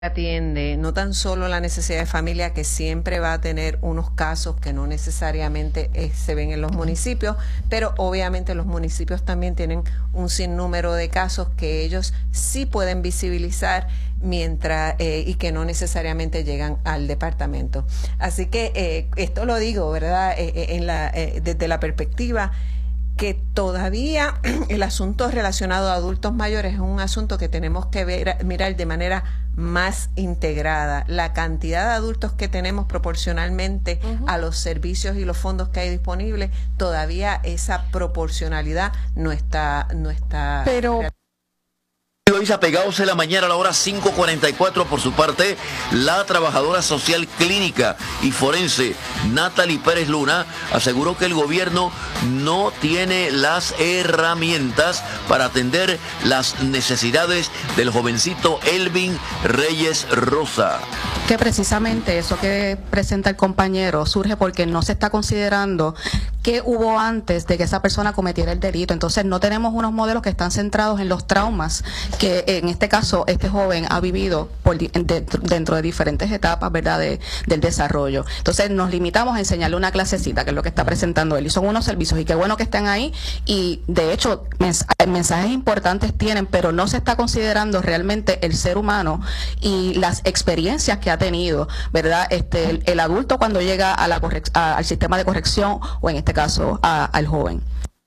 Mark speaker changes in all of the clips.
Speaker 1: atiende no tan solo la necesidad de familia, que siempre va a tener unos casos que no necesariamente se ven en los municipios, pero obviamente los municipios también tienen un sinnúmero de casos que ellos sí pueden visibilizar mientras y que no necesariamente llegan al departamento. Así que esto lo digo, ¿verdad? Desde la perspectiva que todavía el asunto relacionado a adultos mayores es un asunto que tenemos que mirar de manera más integrada. La cantidad de adultos que tenemos proporcionalmente a los servicios y los fondos que hay disponibles, todavía esa proporcionalidad no está.
Speaker 2: Pero
Speaker 3: Pegados en la mañana a la hora 5:44. Por su parte, la trabajadora social clínica y forense Natalie Pérez Luna aseguró que el gobierno no tiene las herramientas para atender las necesidades del jovencito Elvin Reyes Rosa.
Speaker 2: que precisamente eso que presenta el compañero surge porque no se está considerando qué hubo antes de que esa persona cometiera el delito. Entonces no tenemos unos modelos que están centrados en los traumas que en este caso este joven ha vivido dentro de diferentes etapas, ¿verdad?, del desarrollo. Entonces nos limitamos a enseñarle una clasecita, que es lo que está presentando él, y son unos servicios, y qué bueno que estén ahí, y de hecho mensajes importantes tienen, pero no se está considerando realmente el ser humano y las experiencias que ha tenido, ¿verdad?, el adulto cuando llega a al sistema de corrección, o en este caso al joven.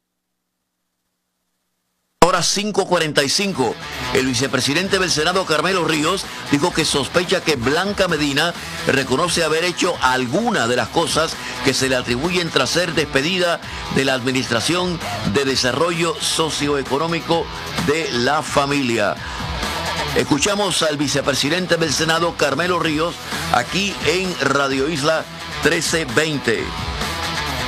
Speaker 3: Ahora 5:45, el vicepresidente del Senado, Carmelo Ríos, dijo que sospecha que Blanca Medina reconoce haber hecho alguna de las cosas que se le atribuyen tras ser despedida de la Administración de Desarrollo Socioeconómico de la Familia. Escuchamos al vicepresidente del Senado, Carmelo Ríos, aquí en Radio Isla 1320.